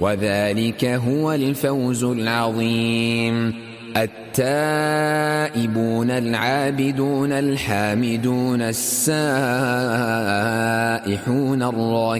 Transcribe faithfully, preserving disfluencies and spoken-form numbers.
وذلك هو الفوز العظيم. التائبون العابدون الحامدون السائحون الراكعون